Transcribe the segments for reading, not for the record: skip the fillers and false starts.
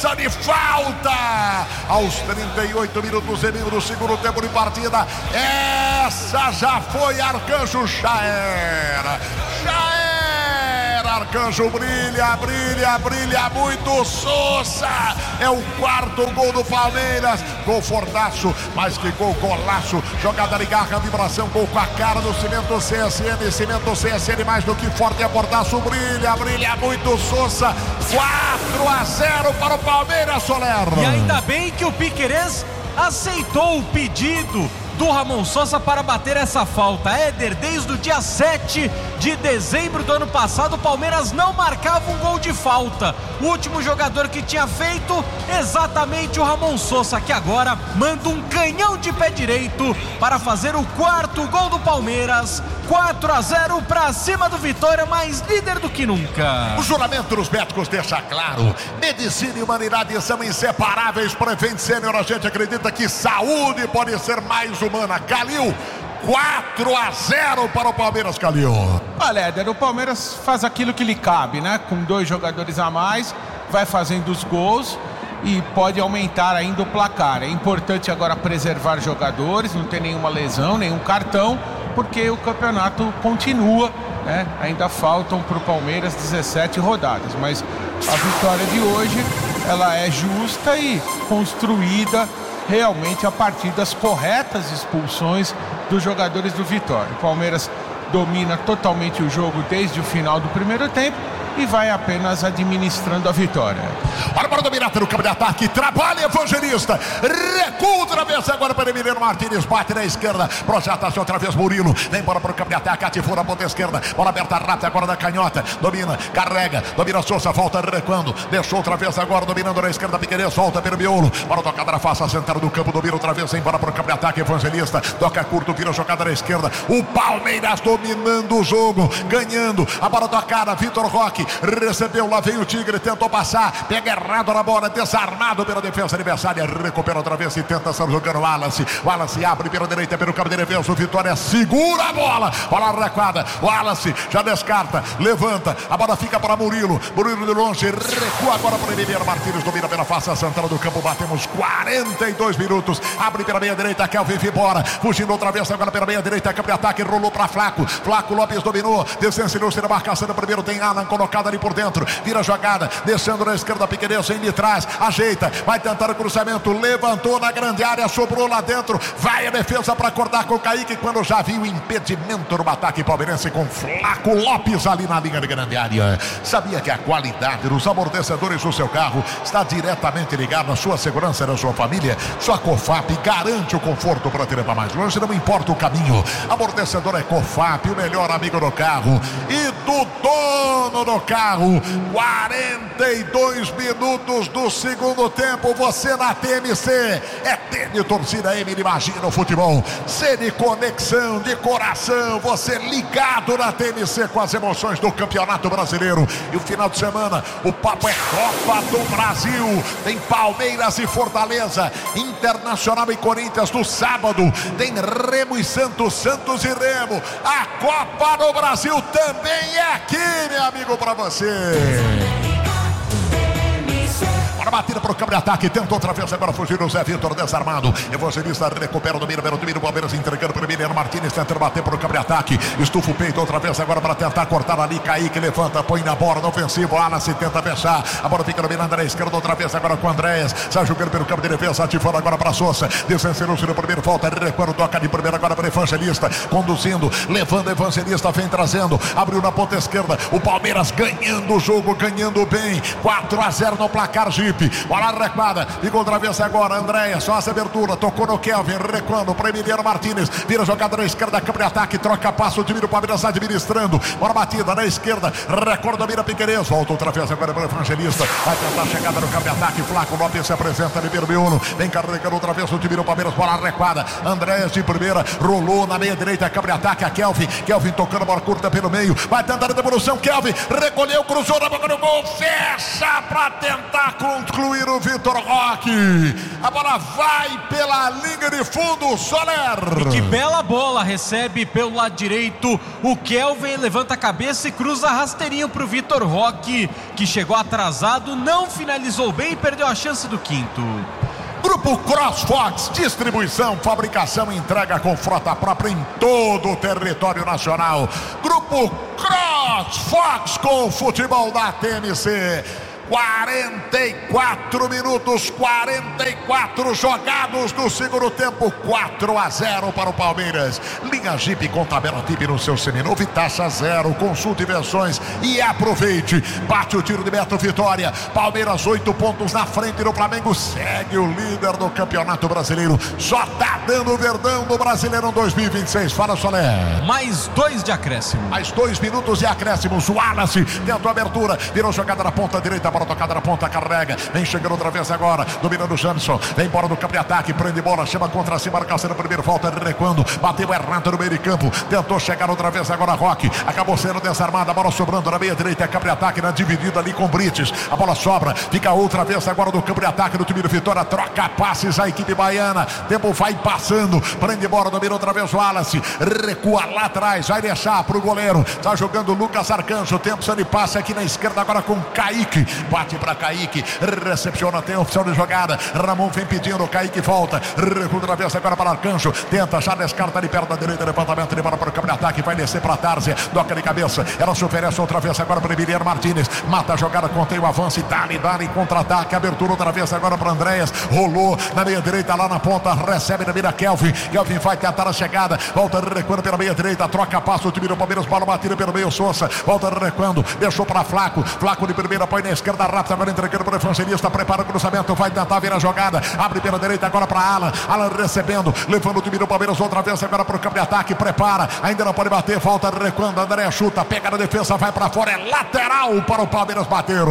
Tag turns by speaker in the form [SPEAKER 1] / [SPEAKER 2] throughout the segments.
[SPEAKER 1] de falta aos 38 minutos e meio do segundo tempo de partida. Essa já foi, Arcanjo, já era Arcanjo, brilha muito. Souza é o quarto gol do Palmeiras, gol fortaço, mais que gol, golaço, jogada de garra, vibração, gol com a cara do Cimento CSN, mais do que forte, é portaço, brilha muito. Souza, 4-0 para o Palmeiras, Soler.
[SPEAKER 2] E ainda bem que o Piquerez aceitou o pedido do Ramon Souza para bater essa falta. Éder, desde o dia 7 de dezembro do ano passado, o Palmeiras não marcava um gol de falta. O último jogador que tinha feito, exatamente o Ramon Souza, que agora manda um canhão de pé direito para fazer o quarto gol do Palmeiras. 4-0 para cima do Vitória, mais líder do que nunca.
[SPEAKER 1] O juramento dos médicos deixa claro: medicina e humanidade são inseparáveis. Prevent Sênior, a gente acredita que saúde pode ser mais humana. Calil, 4-0 para o Palmeiras, Calil.
[SPEAKER 3] Olha, Éder, o Palmeiras faz aquilo que lhe cabe, né? Com 2 jogadores a mais, vai fazendo os gols e pode aumentar ainda o placar. É importante agora preservar jogadores, não ter nenhuma lesão, nenhum cartão, porque o campeonato continua, né? Ainda faltam para o Palmeiras 17 rodadas, mas a vitória de hoje, ela é justa e construída realmente a partir das corretas expulsões dos jogadores do Vitória. O Palmeiras domina totalmente o jogo desde o final do primeiro tempo e vai apenas administrando a vitória.
[SPEAKER 1] Olha para dominar no campo de ataque, trabalha Evangelista, recua outra vez agora para Emiliano Martins, bate na esquerda, projeta-se outra vez Murilo, vem embora para o campo de ataque, ativou na ponta esquerda, bola aberta rápida agora da canhota, domina, carrega, domina Souza, volta recuando, deixou outra vez agora, dominando na esquerda, Piquerez, volta pelo miolo, bola tocada na face, central do campo, domina outra vez, vem embora para o campo de ataque, Evangelista, toca curto, vira jogada na esquerda, o Palmeiras dominando o jogo, ganhando, a bola tocada, Vitor Roque, recebeu, lá vem o Tigre, tentou passar, pega errado na bola, desarmado pela defesa adversária, recupera outra vez e tenta estar jogando o Wallace abre pela direita, pelo cabo de defesa, o Vitória segura a bola recuada, o Wallace já descarta, levanta, a bola fica para Murilo de longe, recua agora para Emiliano Martins, domina pela face central do campo, batemos 42 minutos, abre pela meia direita, Kelvin embora, fugindo outra vez agora pela meia direita, campo de ataque, rolou para Flaco Lopes dominou, desceu na marcação do primeiro, tem Alan colocado ali por dentro, vira jogada, descendo na esquerda, Piquerez vem de trás, ajeita, vai tentar o cruzamento, levantou na grande área, sobrou lá dentro, vai a defesa para acordar com o Kaique, quando já viu o impedimento no ataque palmeirense com Flaco Lopes ali na linha de grande área. Sabia que a qualidade dos amortecedores do seu carro está diretamente ligada à sua segurança e da sua família? Sua Cofap garante o conforto para te levar mais longe, não importa o caminho. Amortecedor é Cofap, o melhor amigo do carro e do dono do carro. 42 minutos do segundo tempo, você na TMC, é TN Torcida M, imagina o futebol, C de conexão, de coração, você ligado na TMC com as emoções do Campeonato Brasileiro. E o final de semana, o papo é Copa do Brasil, tem Palmeiras e Fortaleza, Internacional e Corinthians no sábado, tem Remo e Santos e Remo. A Copa do Brasil também é aqui, meu amigo, para você. Bora batida para o campo de ataque, tenta outra vez agora fugir o Zé Vitor, desarmado, Evangelista recupera o domínio pelo time do Palmeiras, entregando para o Emiliano Martins, tentando bater para o campo de ataque, estufa o peito outra vez agora para tentar cortar ali, Kaique levanta, põe na bola, no ofensivo, Wallace tenta fechar, a bola fica dominando na esquerda outra vez agora com o Andréas, sai jogando pelo campo de defesa, ativando agora para Souza, descencerou-se no primeiro, volta, recuando, toca de primeira agora para Evangelista, conduzindo, levando Evangelista, vem trazendo, abriu na ponta esquerda, o Palmeiras ganhando o jogo, ganhando bem, 4-0 no placar, bola recuada, fica outra vez agora, Andréas, só essa abertura, tocou no Kelvin, recuando para Emiliano Martins, vira jogada na esquerda, campo de ataque, troca passo, o time do Palmeiras administrando, bola batida na esquerda, recorda, mira Piquerez, volta outra vez agora para o Evangelista, vai tentar a chegada no campo de ataque, Flaco Lopes se apresenta ali pelo miolo, vem carregando outra vez o time do Palmeiras, bola recuada, Andréas de primeira, rolou na meia direita, campo de ataque, a Kelvin tocando bola curta pelo meio, vai tentar a devolução, Kelvin, recolheu, cruzou na boca do gol, fecha para tentar contra concluir o Vitor Roque. A bola vai pela linha de fundo, Soler.
[SPEAKER 2] E que bela bola, recebe pelo lado direito o Kelvin, levanta a cabeça e cruza rasteirinho pro Vitor Roque, que chegou atrasado, não finalizou bem e perdeu a chance do quinto.
[SPEAKER 1] Grupo CrossFox, distribuição, fabricação e entrega com frota própria em todo o território nacional. Grupo CrossFox com o futebol da TMC. 44 minutos, 44 jogados do segundo tempo, 4-0 para o Palmeiras. Linha Jeep com tabela Jeep no seu seminovo e taxa zero. Consulte versões e aproveite. Bate o tiro de Beto, Vitória. Palmeiras 8 pontos na frente do Flamengo. Segue o líder do Campeonato Brasileiro. Só tá dando o Verdão do Brasileirão 2026. Fala, Soler.
[SPEAKER 2] Mais 2 de acréscimo.
[SPEAKER 1] Mais 2 minutos de acréscimos. O Wallace tentou a abertura. Virou jogada na ponta direita. Bola tocada na ponta, carrega. Vem chegando outra vez agora. Dominando o Jamison. Vem embora do campo de ataque. Prende bola. Chama contra cima. Marcação no primeiro. Falta recuando. Bateu errado no meio de campo. Tentou chegar outra vez agora Roque. Acabou sendo desarmada. A bola sobrando na meia direita. Campo de ataque na dividida ali com Brites. A bola sobra. Fica outra vez agora do campo de ataque do time do Vitória. Troca passes a equipe baiana. Tempo vai passando. Prende bola. Domina outra vez o Wallace. Recua lá atrás. Vai deixar pro goleiro. Tá jogando o Lucas Arcanjo. Tempo sendo passe aqui na esquerda agora com Kaique. Bate para Kaique, recepciona, tem opção de jogada. Ramon vem pedindo, Kaique volta, recua outra vez agora para Arcanjo, tenta, Charles Carta ali perto da direita, levantamento de bola para o campo de ataque, vai descer para a Tárzia, doca de cabeça, ela se oferece outra vez agora para Emiliano Martínez, mata a jogada, contém o avanço e dá-lhe contra-ataque, abertura outra vez agora para Andréas, rolou na meia direita, lá na ponta, recebe na mira Kelvin vai tentar a chegada, volta recuando pela meia direita, troca passo, o time do Palmeiras, bola batida pelo meio, Sousa, volta recuando, deixou para Flaco de primeira, põe na esquerda, rápido, agora entregando para o evangelista, prepara o cruzamento, vai tentar vir a jogada, abre pela direita agora para Alan recebendo, levando o time do Palmeiras outra vez agora para o campo de ataque, prepara, ainda não pode bater, falta recuando, André chuta, pega na defesa, vai para fora, é lateral para o Palmeiras bater.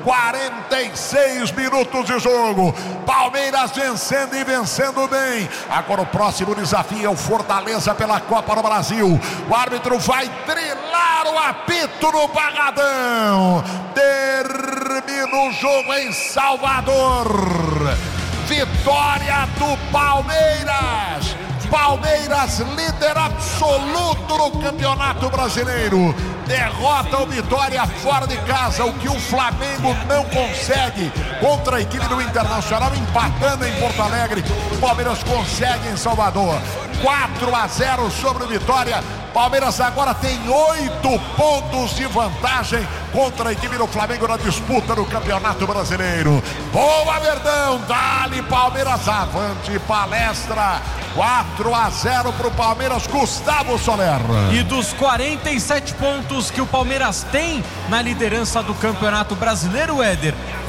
[SPEAKER 1] 46 minutos de jogo, Palmeiras vencendo e vencendo bem. Agora o próximo desafio é o Fortaleza pela Copa do Brasil. O árbitro vai trilar o apito no Barradão. Termina o jogo em Salvador. Vitória do Palmeiras. Palmeiras, líder absoluto no Campeonato Brasileiro. Derrota o Vitória fora de casa, o que o Flamengo não consegue contra a equipe do Internacional, empatando em Porto Alegre. O Palmeiras consegue em Salvador. 4-0 sobre o Vitória. Palmeiras agora tem 8 pontos de vantagem contra a equipe do Flamengo na disputa do Campeonato Brasileiro. Boa, Verdão, dá-lhe Palmeiras, avante palestra. 4-0 para o Palmeiras, Gustavo Soler.
[SPEAKER 2] E dos 47 pontos que o Palmeiras tem na liderança do Campeonato Brasileiro, Éder,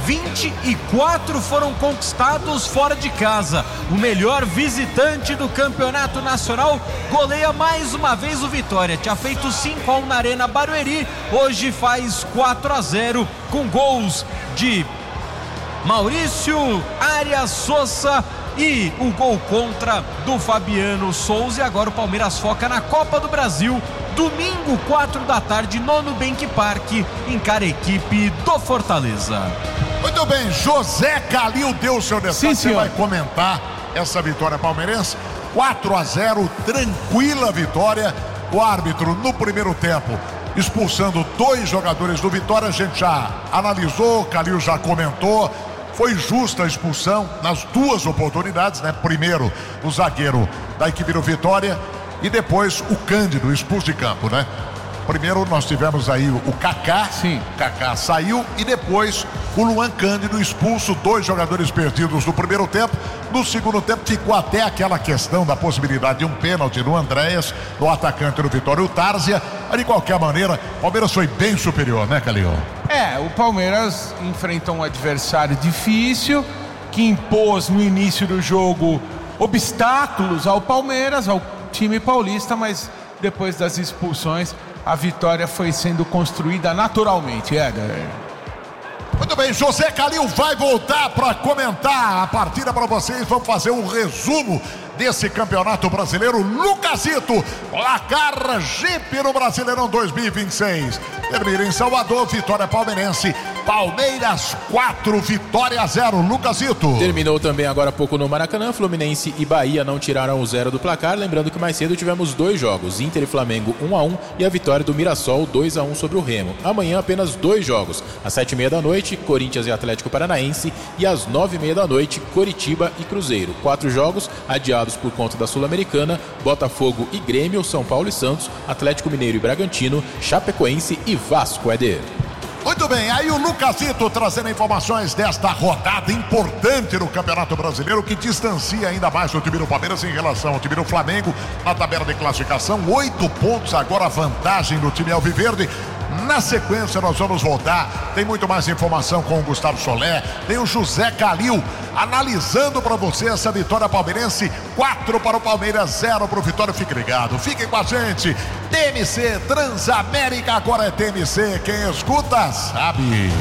[SPEAKER 2] 24 foram conquistados fora de casa. O melhor visitante do Campeonato Nacional goleia mais uma vez o Vitória. Tinha feito 5-1 na Arena Barueri, hoje faz 4-0 com gols de Maurício, Arias, Sousa e o gol contra do Fabiano Souza. E agora o Palmeiras foca na Copa do Brasil. Domingo, 4 da tarde, no Nubank Park, encara a equipe do Fortaleza.
[SPEAKER 1] Muito bem, José Calil deu o seu destaque. Você vai comentar essa vitória palmeirense. 4-0, tranquila vitória. O árbitro no primeiro tempo expulsando 2 jogadores do Vitória. A gente já analisou, Calil já comentou. Foi justa a expulsão nas 2 oportunidades, né? Primeiro o zagueiro da equipe do Vitória e depois o Cândido expulso de campo, né? Primeiro nós tivemos aí o Kaká.
[SPEAKER 3] Sim.
[SPEAKER 1] Kaká saiu e depois o Luan Cândido expulso, 2 jogadores perdidos no primeiro tempo. No segundo tempo ficou até aquela questão da possibilidade de um pênalti no Andréas, no atacante do Vitória, o Tárzia. Mas de qualquer maneira, o Palmeiras foi bem superior, né, Calil?
[SPEAKER 3] O Palmeiras enfrentou um adversário difícil, que impôs no início do jogo obstáculos ao Palmeiras, ao time paulista, mas depois das expulsões a vitória foi sendo construída naturalmente, Éder.
[SPEAKER 1] Muito bem, José Calil vai voltar para comentar a partida para vocês. Vamos fazer um resumo desse Campeonato Brasileiro. Lucasito, placar Jeep no Brasileirão 2026. Termina em Salvador, vitória palmeirense Palmeiras 4, Vitória 0. Lucasito.
[SPEAKER 4] Terminou também agora há pouco no Maracanã. Fluminense e Bahia não tiraram o 0 do placar. Lembrando que mais cedo tivemos 2 jogos, Inter e Flamengo 1-1 e a vitória do Mirassol 2-1 sobre o Remo. Amanhã apenas 2 jogos, às 7h30 da noite, Corinthians e Atlético Paranaense, e às 9h30 da noite, Coritiba e Cruzeiro. 4 jogos adiados por conta da Sul-Americana: Botafogo e Grêmio, São Paulo e Santos, Atlético Mineiro e Bragantino, Chapecoense e Vasco, Éder.
[SPEAKER 1] Muito bem, aí o Lucasito trazendo informações desta rodada importante no Campeonato Brasileiro, que distancia ainda mais o time do Palmeiras em relação ao time do Flamengo na tabela de classificação. 8 pontos agora, a vantagem do time alviverde. Na sequência nós vamos voltar, tem muito mais informação com o Gustavo Solé, tem o José Calil analisando para você essa vitória palmeirense. 4 para o Palmeiras, 0 para o Vitória. Fique ligado, fiquem com a gente. TMC, Transamérica, agora é TMC, quem escuta sabe.